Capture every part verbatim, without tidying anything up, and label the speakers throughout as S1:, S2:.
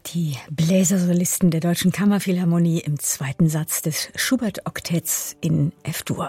S1: Die Bläsersolisten der Deutschen Kammerphilharmonie im zweiten Satz des Schubert-Oktetts in F-Dur.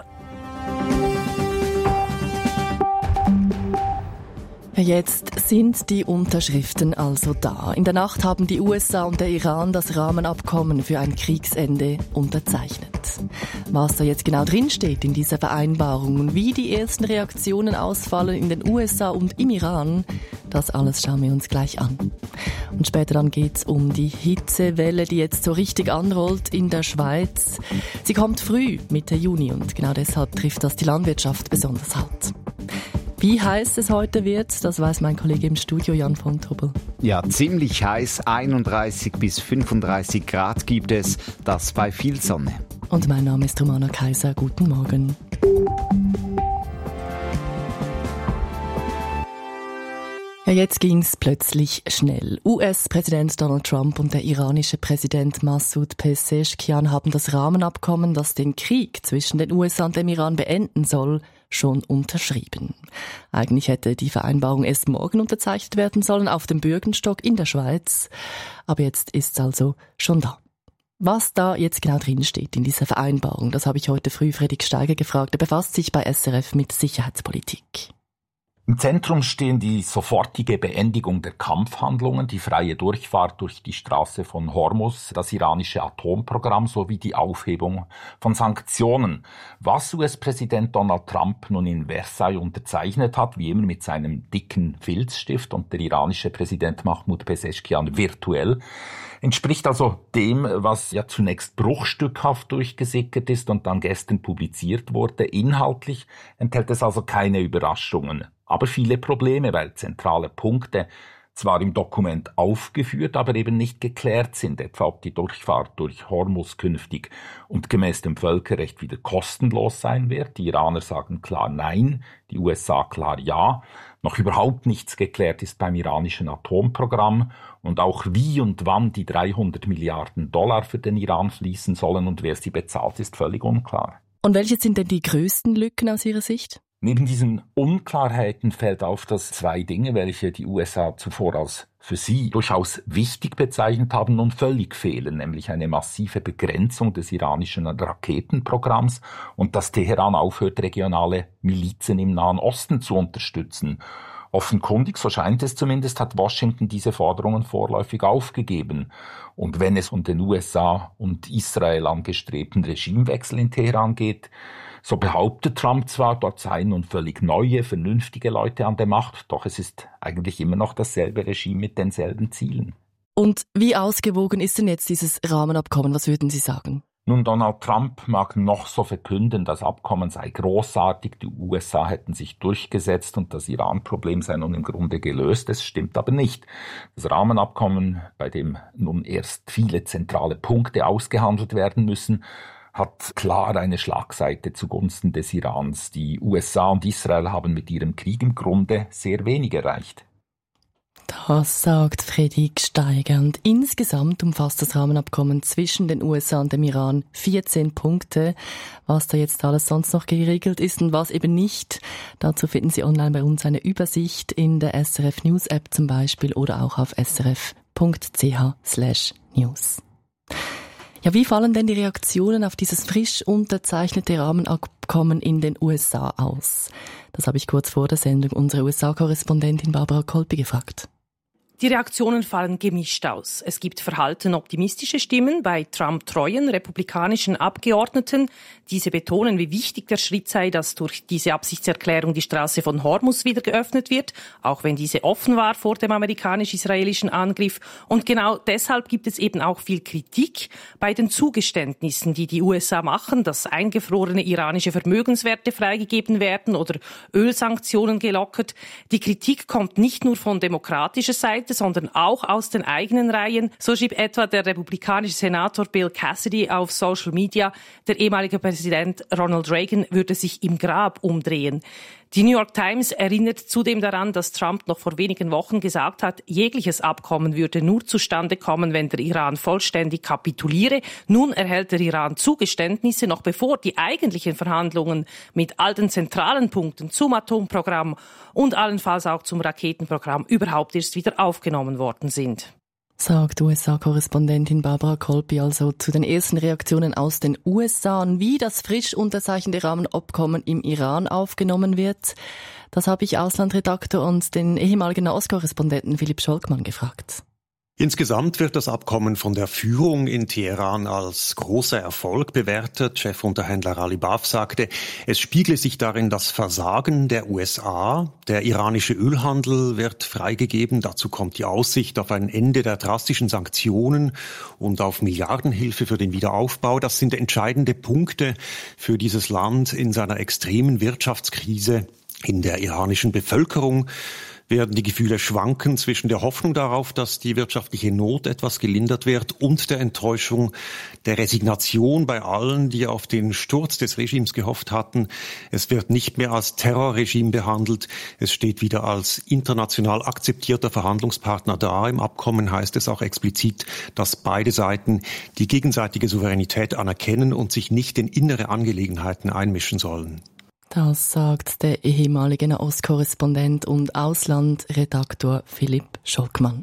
S2: Jetzt sind die Unterschriften also da. In der Nacht haben die U S A und der Iran das Rahmenabkommen für ein Kriegsende unterzeichnet. Was da jetzt genau drinsteht in dieser Vereinbarung und wie die ersten Reaktionen ausfallen in den U S A und im Iran, das alles schauen wir uns gleich an. Und später dann geht's um die Hitzewelle, die jetzt so richtig anrollt in der Schweiz. Sie kommt früh, Mitte Juni, und genau deshalb trifft das die Landwirtschaft besonders hart. Wie heiß es heute wird, das weiß mein Kollege im Studio, Jan von Tobel.
S3: Ja, ziemlich heiß, einunddreißig bis fünfunddreißig Grad gibt es, das bei viel Sonne.
S2: Und mein Name ist Romana Kaiser, guten Morgen. Ja, jetzt ging's plötzlich schnell. U S-Präsident Donald Trump und der iranische Präsident Massoud Pezeshkian haben das Rahmenabkommen, das den Krieg zwischen den U S A und dem Iran beenden soll, schon unterschrieben. Eigentlich hätte die Vereinbarung erst morgen unterzeichnet werden sollen auf dem Bürgenstock in der Schweiz. Aber jetzt ist's also schon da. Was da jetzt genau drinsteht in dieser Vereinbarung, das habe ich heute früh Fredrik Steiger gefragt. Er befasst sich bei S R F mit Sicherheitspolitik.
S4: Im Zentrum stehen die sofortige Beendigung der Kampfhandlungen, die freie Durchfahrt durch die Straße von Hormuz, das iranische Atomprogramm sowie die Aufhebung von Sanktionen. Was U S-Präsident Donald Trump nun in Versailles unterzeichnet hat, wie immer mit seinem dicken Filzstift, und der iranische Präsident Mahmoud Pezeshkian virtuell, entspricht also dem, was ja zunächst bruchstückhaft durchgesickert ist und dann gestern publiziert wurde. Inhaltlich enthält es also keine Überraschungen, aber viele Probleme, weil zentrale Punkte zwar im Dokument aufgeführt, aber eben nicht geklärt sind, etwa ob die Durchfahrt durch Hormuz künftig und gemäß dem Völkerrecht wieder kostenlos sein wird. Die Iraner sagen klar nein, die U S A klar ja. Noch überhaupt nichts geklärt ist beim iranischen Atomprogramm und auch wie und wann die dreihundert Milliarden Dollar für den Iran fließen sollen und wer sie bezahlt, ist völlig unklar.
S2: Und welche sind denn die größten Lücken aus Ihrer Sicht?
S4: Neben diesen Unklarheiten fällt auf, dass zwei Dinge, welche die U S A zuvor als für sie durchaus wichtig bezeichnet haben, nun völlig fehlen, nämlich eine massive Begrenzung des iranischen Raketenprogramms und dass Teheran aufhört, regionale Milizen im Nahen Osten zu unterstützen. Offenkundig, so scheint es zumindest, hat Washington diese Forderungen vorläufig aufgegeben. Und wenn es um den U S A und Israel angestrebten Regimewechsel in Teheran geht, so behauptet Trump zwar, dort seien nun völlig neue, vernünftige Leute an der Macht, doch es ist eigentlich immer noch dasselbe Regime mit denselben Zielen.
S2: Und wie ausgewogen ist denn jetzt dieses Rahmenabkommen? Was würden Sie sagen?
S4: Nun, Donald Trump mag noch so verkünden, das Abkommen sei großartig, die U S A hätten sich durchgesetzt und das Iran-Problem sei nun im Grunde gelöst. Das stimmt aber nicht. Das Rahmenabkommen, bei dem nun erst viele zentrale Punkte ausgehandelt werden müssen, hat klar eine Schlagseite zugunsten des Irans. Die U S A und Israel haben mit ihrem Krieg im Grunde sehr wenig erreicht.
S2: Das sagt Fredrik Steiger. Und insgesamt umfasst das Rahmenabkommen zwischen den U S A und dem Iran vierzehn Punkte. Was da jetzt alles sonst noch geregelt ist und was eben nicht, dazu finden Sie online bei uns eine Übersicht in der S R F News App zum Beispiel oder auch auf srf punkt c h slash news. Ja, wie fallen denn die Reaktionen auf dieses frisch unterzeichnete Rahmenabkommen in den U S A aus? Das habe ich kurz vor der Sendung unsere U S A-Korrespondentin Barbara Kolpi gefragt.
S5: Die Reaktionen fallen gemischt aus. Es gibt verhalten optimistische Stimmen bei Trump-treuen republikanischen Abgeordneten. Diese betonen, wie wichtig der Schritt sei, dass durch diese Absichtserklärung die Straße von Hormuz wieder geöffnet wird, auch wenn diese offen war vor dem amerikanisch-israelischen Angriff. Und genau deshalb gibt es eben auch viel Kritik bei den Zugeständnissen, die die U S A machen, dass eingefrorene iranische Vermögenswerte freigegeben werden oder Ölsanktionen gelockert. Die Kritik kommt nicht nur von demokratischer Seite, sondern auch aus den eigenen Reihen. So schrieb etwa der republikanische Senator Bill Cassidy auf Social Media, der ehemalige Präsident Ronald Reagan würde sich im Grab umdrehen. Die New York Times erinnert zudem daran, dass Trump noch vor wenigen Wochen gesagt hat, jegliches Abkommen würde nur zustande kommen, wenn der Iran vollständig kapituliere. Nun erhält der Iran Zugeständnisse, noch bevor die eigentlichen Verhandlungen mit all den zentralen Punkten zum Atomprogramm und allenfalls auch zum Raketenprogramm überhaupt erst wieder aufgenommen worden sind.
S2: Sagt U S A-Korrespondentin Barbara Kolpi also zu den ersten Reaktionen aus den U S A und wie das frisch unterzeichnete Rahmenabkommen im Iran aufgenommen wird. Das habe ich Auslandredakteur und den ehemaligen Nahostkorrespondenten Philipp Scholkmann gefragt.
S6: Insgesamt wird das Abkommen von der Führung in Teheran als großer Erfolg bewertet. Chefunterhändler Ali Baf sagte, es spiegle sich darin das Versagen der U S A. Der iranische Ölhandel wird freigegeben. Dazu kommt die Aussicht auf ein Ende der drastischen Sanktionen und auf Milliardenhilfe für den Wiederaufbau. Das sind entscheidende Punkte für dieses Land in seiner extremen Wirtschaftskrise. In der iranischen Bevölkerung werden die Gefühle schwanken zwischen der Hoffnung darauf, dass die wirtschaftliche Not etwas gelindert wird und der Enttäuschung, der Resignation bei allen, die auf den Sturz des Regimes gehofft hatten. Es wird nicht mehr als Terrorregime behandelt. Es steht wieder als international akzeptierter Verhandlungspartner da. Im Abkommen heißt es auch explizit, dass beide Seiten die gegenseitige Souveränität anerkennen und sich nicht in innere Angelegenheiten einmischen sollen.
S2: Das sagt der ehemalige Nahostkorrespondent und Auslandredaktor Philipp Scholkmann.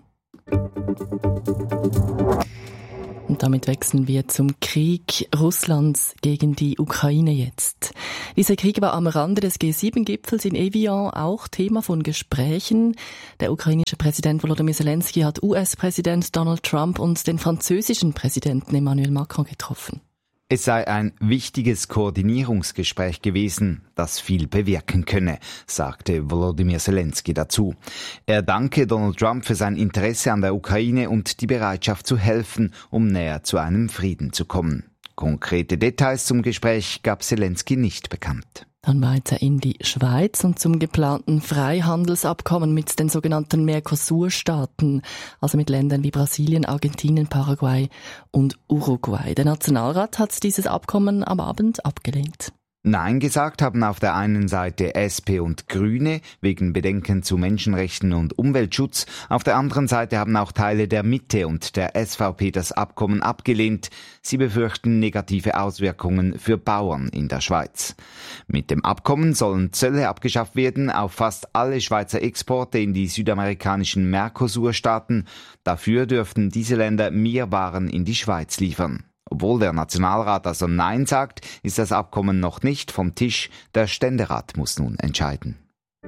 S2: Und damit wechseln wir zum Krieg Russlands gegen die Ukraine jetzt. Dieser Krieg war am Rande des G sieben Gipfels in Evian auch Thema von Gesprächen. Der ukrainische Präsident Volodymyr Zelensky hat U S-Präsident Donald Trump und den französischen Präsidenten Emmanuel Macron getroffen.
S3: Es sei ein wichtiges Koordinierungsgespräch gewesen, das viel bewirken könne, sagte Volodymyr Zelensky dazu. Er danke Donald Trump für sein Interesse an der Ukraine und die Bereitschaft zu helfen, um näher zu einem Frieden zu kommen. Konkrete Details zum Gespräch gab Zelensky nicht bekannt.
S2: Dann weiter in die Schweiz und zum geplanten Freihandelsabkommen mit den sogenannten Mercosur-Staaten, also mit Ländern wie Brasilien, Argentinien, Paraguay und Uruguay. Der Nationalrat hat dieses Abkommen am Abend abgelehnt.
S3: Nein gesagt haben auf der einen Seite S P und Grüne wegen Bedenken zu Menschenrechten und Umweltschutz. Auf der anderen Seite haben auch Teile der Mitte und der S V P das Abkommen abgelehnt. Sie befürchten negative Auswirkungen für Bauern in der Schweiz. Mit dem Abkommen sollen Zölle abgeschafft werden auf fast alle Schweizer Exporte in die südamerikanischen Mercosur-Staaten. Dafür dürften diese Länder mehr Waren in die Schweiz liefern. Obwohl der Nationalrat also Nein sagt, ist das Abkommen noch nicht vom Tisch. Der Ständerat muss nun entscheiden.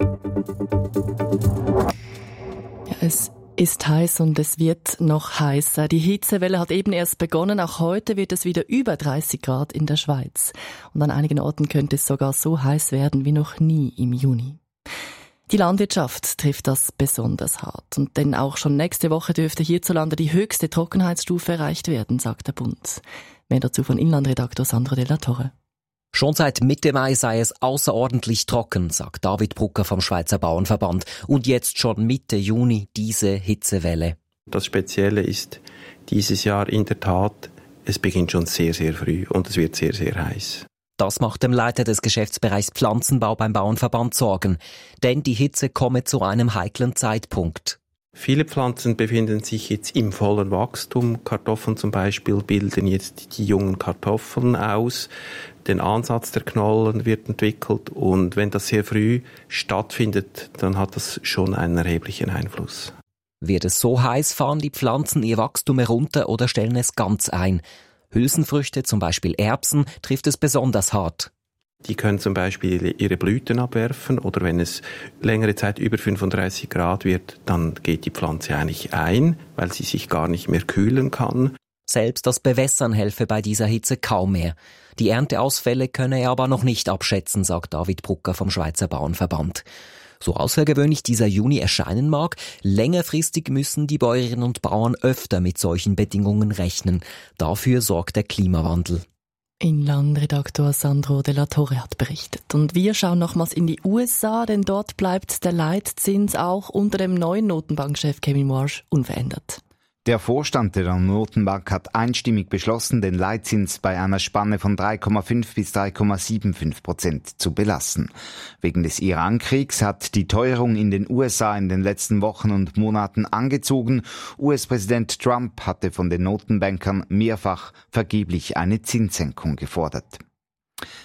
S2: Ja, es ist heiß und es wird noch heißer. Die Hitzewelle hat eben erst begonnen. Auch heute wird es wieder über dreißig Grad in der Schweiz. Und an einigen Orten könnte es sogar so heiß werden wie noch nie im Juni. Die Landwirtschaft trifft das besonders hart. Und denn auch schon nächste Woche dürfte hierzulande die höchste Trockenheitsstufe erreicht werden, sagt der Bund. Mehr dazu von Inlandredaktor Sandro de la Torre.
S7: Schon seit Mitte Mai sei es außerordentlich trocken, sagt David Brucker vom Schweizer Bauernverband. Und jetzt schon Mitte Juni diese Hitzewelle.
S8: Das Spezielle ist dieses Jahr in der Tat, es beginnt schon sehr, sehr früh und es wird sehr, sehr heiß.
S7: Das macht dem Leiter des Geschäftsbereichs Pflanzenbau beim Bauernverband Sorgen. Denn die Hitze komme zu einem heiklen Zeitpunkt.
S8: Viele Pflanzen befinden sich jetzt im vollen Wachstum. Kartoffeln zum Beispiel bilden jetzt die jungen Kartoffeln aus. Der Ansatz der Knollen wird entwickelt. Und wenn das sehr früh stattfindet, dann hat das schon einen erheblichen Einfluss.
S7: Wird es so heiß, fahren die Pflanzen ihr Wachstum herunter oder stellen es ganz ein. Hülsenfrüchte, zum Beispiel Erbsen, trifft es besonders hart.
S8: Die können zum Beispiel ihre Blüten abwerfen oder wenn es längere Zeit über fünfunddreißig Grad wird, dann geht die Pflanze eigentlich ein, weil sie sich gar nicht mehr kühlen kann.
S7: Selbst das Bewässern helfe bei dieser Hitze kaum mehr. Die Ernteausfälle könne er aber noch nicht abschätzen, sagt David Brucker vom Schweizer Bauernverband. So außergewöhnlich dieser Juni erscheinen mag, längerfristig müssen die Bäuerinnen und Bauern öfter mit solchen Bedingungen rechnen. Dafür sorgt der Klimawandel.
S2: Inlandredaktor Sandro de la Torre hat berichtet. Und wir schauen nochmals in die U S A, denn dort bleibt der Leitzins auch unter dem neuen Notenbankchef Kevin Warsh unverändert.
S3: Der Vorstand der Notenbank hat einstimmig beschlossen, den Leitzins bei einer Spanne von drei Komma fünf bis drei Komma fünfundsiebzig Prozent zu belassen. Wegen des Iran-Kriegs hat die Teuerung in den U S A in den letzten Wochen und Monaten angezogen. U S-Präsident Trump hatte von den Notenbankern mehrfach vergeblich eine Zinssenkung gefordert.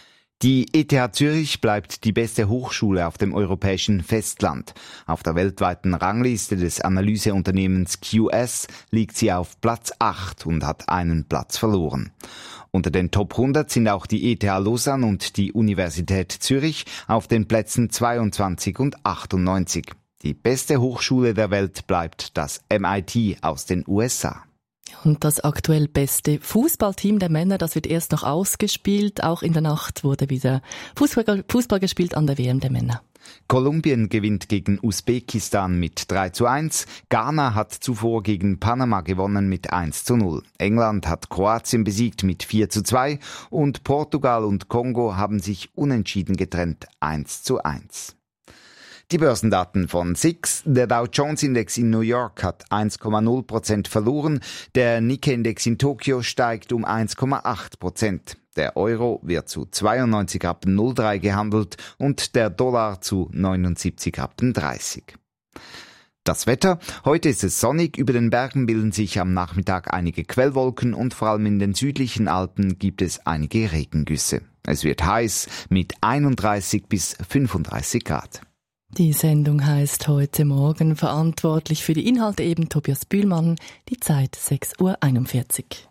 S3: Die E T H Zürich bleibt die beste Hochschule auf dem europäischen Festland. Auf der weltweiten Rangliste des Analyseunternehmens Q S liegt sie auf Platz acht und hat einen Platz verloren. Unter den Top hundert sind auch die E T H Lausanne und die Universität Zürich auf den Plätzen zweiundzwanzig und achtundneunzig. Die beste Hochschule der Welt bleibt das M I T aus den U S A.
S2: Und das aktuell beste Fußballteam der Männer, das wird erst noch ausgespielt. Auch in der Nacht wurde wieder Fußball, Fußball gespielt an der W M der Männer.
S3: Kolumbien gewinnt gegen Usbekistan mit drei zu eins. Ghana hat zuvor gegen Panama gewonnen mit eins zu null. England hat Kroatien besiegt mit vier zu zwei. Und Portugal und Kongo haben sich unentschieden getrennt eins zu eins. Die Börsendaten von S I X. Der Dow Jones Index in New York hat eins Komma null Prozent verloren. Der Nikkei Index in Tokio steigt um eins Komma acht Prozent. Der Euro wird zu zweiundneunzig Komma null drei gehandelt und der Dollar zu neunundsiebzig Komma dreißig. Das Wetter. Heute ist es sonnig. Über den Bergen bilden sich am Nachmittag einige Quellwolken und vor allem in den südlichen Alpen gibt es einige Regengüsse. Es wird heiß mit einunddreißig bis fünfunddreißig Grad.
S2: Die Sendung heißt heute Morgen, verantwortlich für die Inhalte eben Tobias Bühlmann, die Zeit sechs Uhr einundvierzig.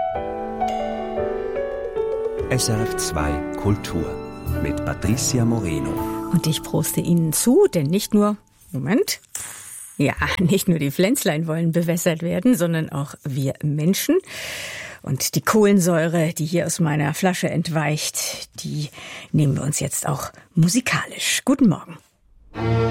S9: S R F zwei Kultur mit Patricia Moreno.
S1: Und ich proste Ihnen zu, denn nicht nur, Moment, ja, nicht nur die Pflänzlein wollen bewässert werden, sondern auch wir Menschen. Und die Kohlensäure, die hier aus meiner Flasche entweicht, die nehmen wir uns jetzt auch musikalisch. Guten Morgen.